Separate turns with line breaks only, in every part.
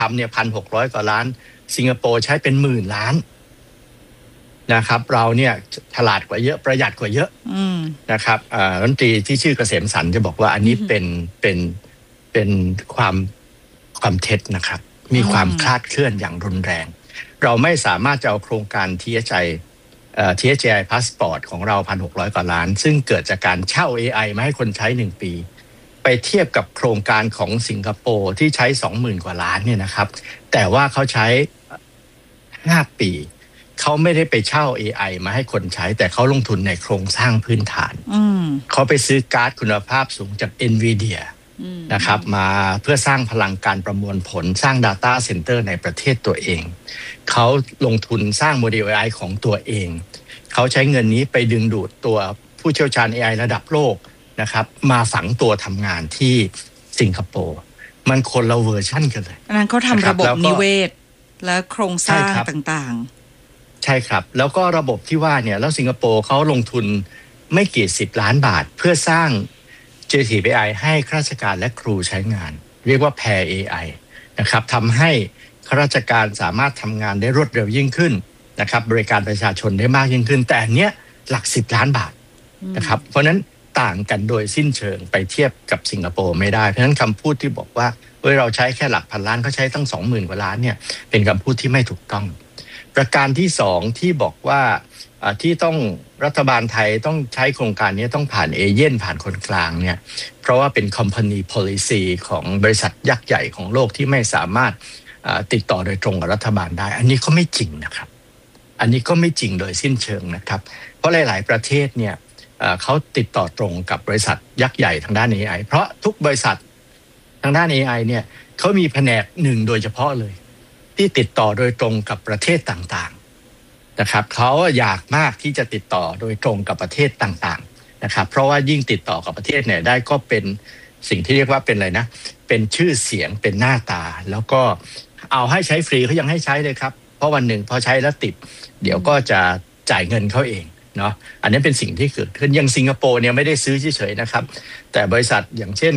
ทำเนี่ย1,600 กว่าล้านสิงคโปร์ใช้เป็น10,000 ล้านนะครับเราเนี่ยฉลาดกว่าเยอะประหยัดกว่าเยอะนะครับรัฐมนตรีที่ชื่อเกษมสันต์จะบอกว่าอันนี้เป็นความเท็จนะครับมีความคลาดเคลื่อนอย่างรุนแรงเราไม่สามารถจะเอาโครงการ THI Passport ของเรา 1,600 กว่าล้านซึ่งเกิดจากการเช่า AI มาให้คนใช้1 ปีไปเทียบกับโครงการของสิงคโปร์ที่ใช้ 20,000 กว่าล้านเนี่ยนะครับแต่ว่าเขาใช้5 ปีเขาไม่ได้ไปเช่า AI มาให้คนใช้แต่เขาลงทุนในโครงสร้างพื้นฐานเขาไปซื้อการ์ดคุณภาพสูงจาก NVIDIA นะครับมาเพื่อสร้างพลังการประมวลผลสร้าง Data Center ในประเทศตัวเองเขาลงทุนสร้างโมเดล AI ของตัวเองเขาใช้เงินนี้ไปดึงดูดตัวผู้เชี่ยวชาญ AI ระดับโลกนะครับมาฝังตัวทำงานที่สิงคโปร์มันคนละเวอร์ชั่นกันเลย
อันนั้นเขาทำระบบนิเวศและโครงสร้างต่าง
ๆใช่ครับแล้วก็ระบบที่ว่าเนี่ยแล้วสิงคโปร์เขาลงทุนไม่กี่10 ล้านบาทเพื่อสร้าง Generative AI ให้ข้าราชการและครูใช้งานเรียกว่า Pair AI นะครับทำให้ข้าราชการสามารถทำงานได้รวดเร็วยิ่งขึ้นนะครับบริการประชาชนได้มากยิ่งขึ้นแต่อันเนี้ยหลัก10 ล้านบาทนะครับเพราะนั้นต่างกันโดยสิ้นเชิงไปเทียบกับสิงคโปร์ไม่ได้เพราะฉะนั้นคำพูดที่บอกว่าเราใช้แค่หลักพันล้านเขาใช้ตั้ง 20,000 กว่าล้านเนี่ยเป็นคำพูดที่ไม่ถูกต้องประการที่2ที่บอกว่าที่ต้องรัฐบาลไทยต้องใช้โครงการนี้ต้องผ่านเอเย่นผ่านคนกลางเนี่ยเพราะว่าเป็น company policy ของบริษัทยักษ์ใหญ่ของโลกที่ไม่สามารถติดต่อโดยตรงกับรัฐบาลได้อันนี้ก็ไม่จริงนะครับอันนี้ก็ไม่จริงโดยสิ้นเชิงนะครับเพราะหลายๆประเทศเนี่ยเขาติดต่อตรงกับบริษัทยักษ์ใหญ่ทางด้าน AI เพราะทุกบริษัททางด้าน AI เนี่ยเขามีแผนกหนึ่งโดยเฉพาะเลยที่ติดต่อโดยตรงกับประเทศต่างๆนะครับเขาอยากมากที่จะติดต่อโดยตรงกับประเทศต่างๆนะครับเพราะว่ายิ่งติดต่อกับประเทศเนี่ยได้ก็เป็นสิ่งที่เรียกว่าเป็นอะไรนะเป็นชื่อเสียงเป็นหน้าตาแล้วก็เอาให้ใช้ฟรีเขายังให้ใช้เลยครับเพราะวันหนึ่งพอใช้แล้วติดเดี๋ยวก็จะจ่ายเงินเขาเองเนาะอันนี้เป็นสิ่งที่เกิดขึ้นอย่างสิงคโปร์เนี่ยไม่ได้ซื้อเฉยๆนะครับแต่บริษัทอย่างเช่น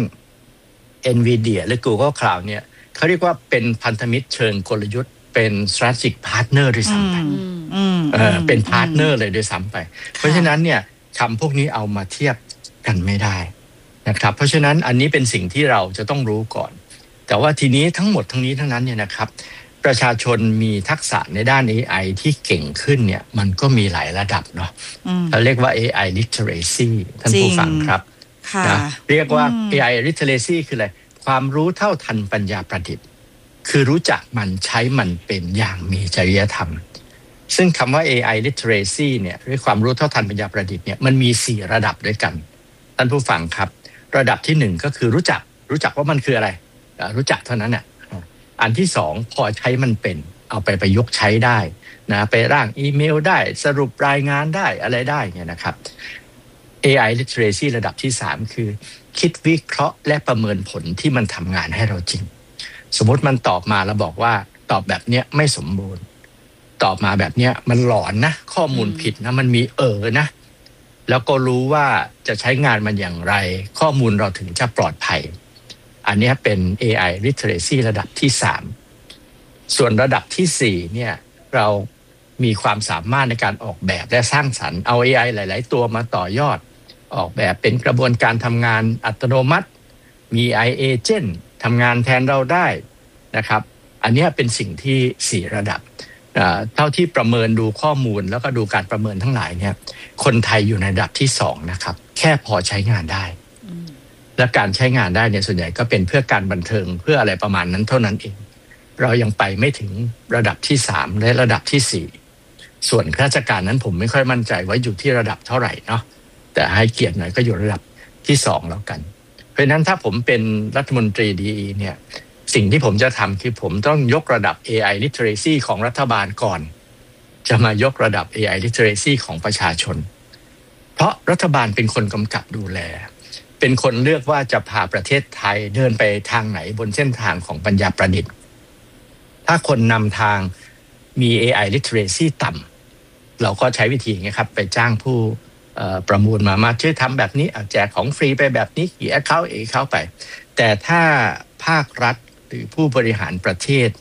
NVIDIA หรือ Google Cloud เนี่ยเขาเรียกว่าเป็นพันธมิตรเชิงกลยุทธ์เป็น strategic partner ด้วยซ้ำไปเป็น partner เลยด้วยซ้ำไปเพราะฉะนั้นเนี่ยคำพวกนี้เอามาเทียบกันไม่ได้นะครับเพราะฉะนั้นอันนี้เป็นสิ่งที่เราจะต้องรู้ก่อนแต่ว่าทีนี้ทั้งหมดทั้งนี้ทั้งนั้นเนี่ยนะครับประชาชนมีทักษะในด้าน AI ที่เก่งขึ้นเนี่ยมันก็มีหลายระดับเนาะเราเรียกว่า AI literacy ท่านผู้ฟังครับนะเรียกว่า AI literacy คืออะไรความรู้เท่าทันปัญญาประดิษฐ์คือรู้จักมันใช้มันเป็นอย่างมีจริยธรรมซึ่งคำว่า AI literacy เนี่ยหรือความรู้เท่าทันปัญญาประดิษฐ์เนี่ยมันมี4ระดับด้วยกันท่านผู้ฟังครับระดับที่1ก็คือรู้จักว่ามันคืออะไรรู้จักเท่านั้นน่ะอันที่2พอใช้มันเป็นเอาไปประยุกต์ใช้ได้นะไปร่างอีเมลได้สรุปรายงานได้อะไรได้เนี่ยนะครับ AI literacy ระดับที่3คือคิดวิเคราะห์และประเมินผลที่มันทำงานให้เราจริงสมมติมันตอบมาแล้วบอกว่าตอบแบบเนี้ยไม่สมบูรณ์ตอบมาแบบเนี้ยมันหลอนนะข้อมูลผิดนะมันมีนะแล้วก็รู้ว่าจะใช้งานมันอย่างไรข้อมูลเราถึงจะปลอดภัยอันนี้เป็น AI literacy ระดับที่3ส่วนระดับที่4เนี่ยเรามีความสามารถในการออกแบบและสร้างสรรค์เอา AI หลายๆตัวมาต่อยอดออกแบบเป็นกระบวนการทำงานอัตโนมัติมี AI agent ทำงานแทนเราได้นะครับอันนี้เป็นสิ่งที่4ระดับเท่าที่ประเมินดูข้อมูลแล้วก็ดูการประเมินทั้งหลายเนี่ยคนไทยอยู่ในระดับที่2นะครับแค่พอใช้งานได้และการใช้งานได้เนี่ยส่วนใหญ่ก็เป็นเพื่อการบันเทิงเพื่ออะไรประมาณนั้นเท่านั้นเองเรายังไปไม่ถึงระดับที่3และระดับที่4ส่วนข้าราชการนั้นผมไม่ค่อยมั่นใจว่าอยู่ที่ระดับเท่าไหร่เนาะแต่ให้เกียรติหน่อยก็อยู่ระดับที่2แล้วกันเพราะฉะนั้นถ้าผมเป็นรัฐมนตรีดีเนี่ยสิ่งที่ผมจะทำคือผมต้องยกระดับ AI literacy ของรัฐบาลก่อนจะมายกระดับ AI literacy ของประชาชนเพราะรัฐบาลเป็นคนกำกับดูแลเป็นคนเลือกว่าจะพาประเทศไทยเดินไปทางไหนบนเส้นทางของปัญญาประดิษฐ์ถ้าคนนำทางมี AI literacy ต่ำเราก็ใช้วิธีอย่างนี้ครับไปจ้างผู้ประมูลมาช่วยทำแบบนี้แจกของฟรีไปแบบนี้กี่ account ไปแต่ถ้าภาครัฐหรือผู้บริหารประเทศ